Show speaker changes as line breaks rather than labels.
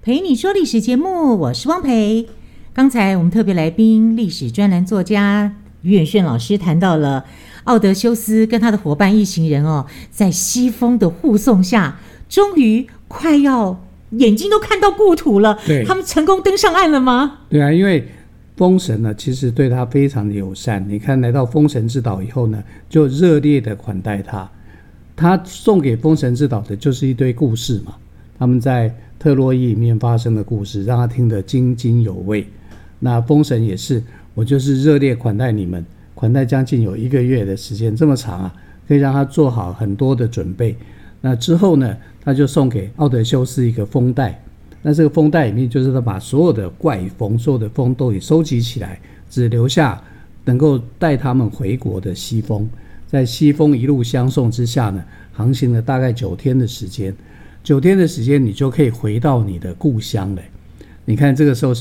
陪你说历史节目，我是汪培。刚才我们特别来宾历史专栏作家于远炫老师谈到了奥德修斯跟他的伙伴一行人在西风的护送下，终于快要眼睛都看到故土了。
对，
他们成功登上岸了吗？
对啊，因为风神呢，其实对他非常的友善。你看，来到风神之岛以后呢，就热烈的款待他。他送给风神之岛的就是一堆故事嘛，他们在特洛伊里面发生的故事，让他听得津津有味。那风神也是，我就是热烈款待你们，款待将近有1个月的时间，这么长啊，可以让他做好很多的准备。那之后呢，他就送给奥德修斯一个风袋。那这个风袋里面就是他把所有的怪风、所有的风都给收集起来，只留下能够带他们回国的西风。在西风一路相送之下呢，航行了大概9天的时间。9天的时间，你就可以回到你的故乡了。你看这个时候